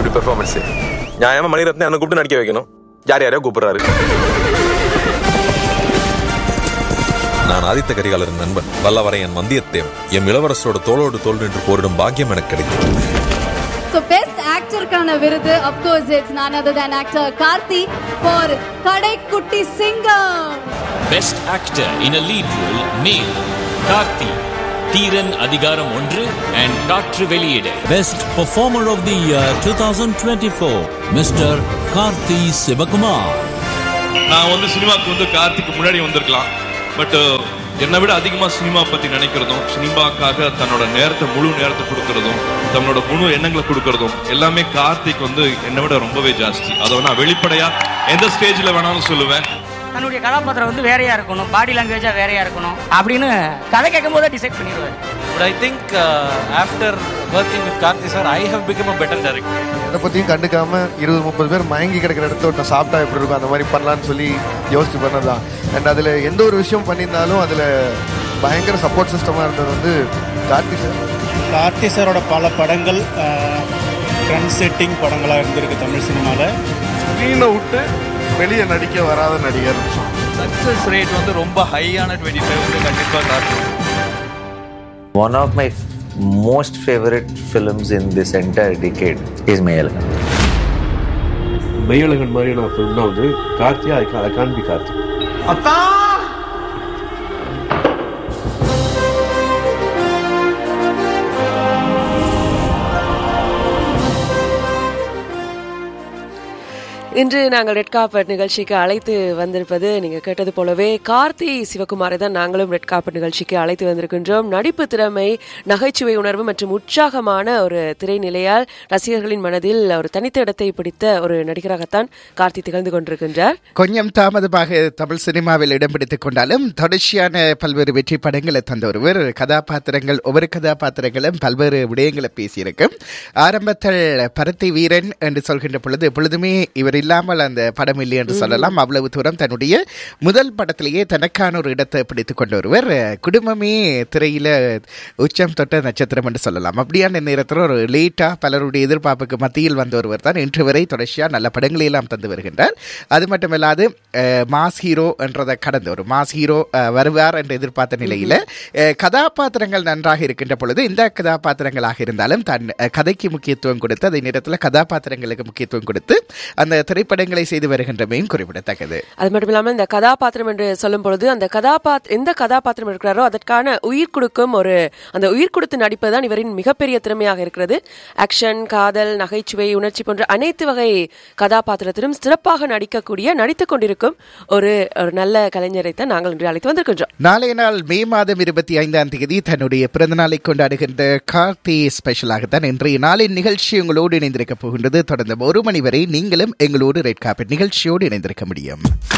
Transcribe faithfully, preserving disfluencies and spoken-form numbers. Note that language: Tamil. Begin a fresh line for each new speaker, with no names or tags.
இப்படி பெர்ஃபார்மன்ஸ்? நியாயமா மணிரத்னம் என்ன கூப்பிட்டு நடிக்க வைக்கணும், யார் யாரையோ கூப்பிடுறாரு.
நான் ஆதித்த கரிகாலரின் நண்பன் வல்லவரையன் வந்தியத்தேவன். எம் இளவரசரோட தோளோடு தோல் நின்று போரிடும் பாக்கியம் எனக்கு கிடைத்தது.
So best actor-க்கான விருது of course it's none other than actor Karthi for Kadaikutti Singham.
Best actor in a lead role male Karthi, Thiran Adhigaram ஒன்று and காற்று வெளியிட.
Best performer of the year twenty twenty-four Mister Karthi Sivakumar.
நான் வந்து சினிமாக்கு வந்து கார்த்திக்கு முன்னாடி வந்திருக்கலாம், பட் என்னை விட அதிகமாக சினிமா பற்றி நினைக்கிறதும் சினிமாக்காக தன்னோட நேரத்தை முழு நேரத்தை கொடுக்கறதும் தன்னோட முழு எண்ணங்களை கொடுக்கறதும் எல்லாமே கார்த்திக் வந்து என்னை விட ரொம்பவே ஜாஸ்தி. அதை நான் வெளிப்படையாக எந்த ஸ்டேஜில் வேணாலும் சொல்லுவேன்.
தன்னுடைய கதாபாத்திரம் வந்து வேறையா இருக்கணும், பாடி லாங்குவேஜா வேறையா இருக்கணும் அப்படின்னு கதை கேட்கும் போதே டிசைட் பண்ணிடுவார்.
But I think uh, after working with Karthi sir, I have become a better director.
இதை பற்றியும் கண்டுக்காம இருபது முப்பது பேர் மயங்கி கிடக்கிற இடத்த ஒருத்தன் சாப்பிட்டா எப்படி இருக்கும் அந்த மாதிரி பண்ணலான்னு சொல்லி யோசிச்சு பண்ணதான். அண்ட் அதில் எந்த ஒரு விஷயம் பண்ணியிருந்தாலும் அதில் பயங்கர சப்போர்ட் சிஸ்டமாக இருந்தது வந்து கார்த்தி சார்.
கார்த்தி சாரோட பல படங்கள் ட்ரெண்ட் செட்டிங் படங்களாக இருந்திருக்கு தமிழ் சினிமாவில்.
ஸ்க்ரீனை விட்டு வெளியே நடிக்க வராத நடிகர்.
சக்ஸஸ் ரேட் வந்து ரொம்ப ஹையான டுவெண்ட்டி ஃபைவ் வந்து கண்டிப்பாக Karthi.
One of my most favorite films in this entire decade is Mayalagan.
Meiyazhagan மாதிரியான ஃபிலிம்னா வந்து கார்த்தியா ஐ கான் பி கார்த்தி. அப்பா
இன்று நாங்கள் ரெட் கார்பெட் நிகழ்ச்சிக்கு அழைத்து வந்திருப்பது நீங்கள் கேட்டது போலவே கார்த்தி சிவகுமாரை தான் நாங்களும் ரெட் கார்பெட் நிகழ்ச்சிக்கு அழைத்து வந்திருக்கின்றோம். நடிப்பு திறமை, நகைச்சுவை உணர்வு மற்றும் உற்சாகமான ஒரு திரைநிலையால் ரசிகர்களின் மனதில் ஒரு தனித்த இடத்தை பிடித்த ஒரு நடிகராகத்தான் கார்த்தி திகழ்ந்து கொண்டிருக்கின்றார்.
கொஞ்சம் தாமதமாக தமிழ் சினிமாவில் இடம் பிடித்துக் கொண்டாலும் தொடர்ச்சியான பல்வேறு வெற்றி படங்களை தந்த ஒருவர். கதாபாத்திரங்கள் ஒவ்வொரு கதாபாத்திரங்களும் பல்வேறு விடயங்களை பேசியிருக்கும். ஆரம்பத்தில் பரத்தை வீரன் என்று சொல்கின்ற பொழுது எப்பொழுதுமே இவர் இல்லாமல் அந்த படம் இல்லை என்று சொல்லலாம். அவ்வளவு தூரம் தன்னுடைய முதல் படத்திலேயே தனக்கான ஒரு இடத்தை பிடித்துக் கொண்ட ஒருவர். குடும்பமே திரையில உச்சம் தொட்ட நட்சத்திரம் என்று சொல்லலாம். அப்படியான நேரத்தில் ஒரு லேட்டா பலருடைய எதிர்பார்ப்புக்கு மத்தியில் வந்த ஒருவர் தான் இன்று வரை தொடர்ச்சியா நல்ல படங்களை எல்லாம் தந்து வருகின்றார். அது மட்டுமல்லாது மாஸ் ஹீரோ என்றதை கடந்த ஒரு மாஸ் ஹீரோ வருவார் என்று எதிர்பார்த்த நிலையில கதாபாத்திரங்கள் நன்றாக இருக்கின்ற பொழுது இந்த கதாபாத்திரங்களாக இருந்தாலும் தன் கதைக்கு முக்கியத்துவம் கொடுத்து அதே நேரத்தில் கதாபாத்திரங்களுக்கு முக்கியத்துவம் கொடுத்து அந்த திரைப்படங்களை செய்து வருகின்றமையும் குறிப்பிடத்தக்கது.
அது மட்டும் இல்லாமல் இந்த கதாபாத்திரம் என்று சொல்லும் பொழுது அந்த கதாபாத்திர எந்த கதாபாத்திரம் இருக்கிறாரோ அதற்கான உயிர் கொடுக்கும் ஒரு அந்த உயிர் கொடுத்து நடிப்பதுதான் இவரின் மிகப்பெரிய திறமையாக இருக்கிறது. ஆக்ஷன், காதல், நகைச்சுவை, உணர்ச்சி போன்ற அனைத்து வகை கதாபாத்திரத்திலும் சிறப்பாக நடிக்கக்கூடிய நடித்துக் கொண்டிருக்கும் ஒரு ஒரு நல்ல கலைஞரை தான் நாங்கள் இன்று அழைத்து வந்திருக்கின்றோம்.
நாளைய நாள் மே மாதம் இருபத்தி ஐந்தாம் தேதி தன்னுடைய பிறந்த நாளை கொண்டாடுகின்ற கார்த்தி ஸ்பெஷலாகத்தான் இன்றைய நாளின் நிகழ்ச்சி உங்களோடு இணைந்திருக்க போகின்றது. தொடர்ந்து ஒரு மணி வரை நீங்களும் எங்களோடு ரெட் கார்பெட் நிகழ்ச்சியோடு இணைந்திருக்க முடியும்.